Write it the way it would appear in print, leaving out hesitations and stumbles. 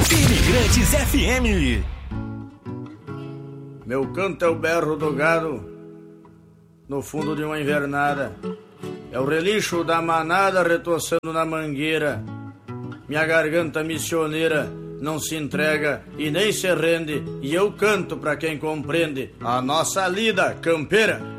Imigrantes FM. Meu canto é o berro do gado no fundo de uma invernada. É o relixo da manada retoçando na mangueira. Minha garganta missioneira não se entrega e nem se rende, e eu canto pra quem compreende a nossa lida campeira.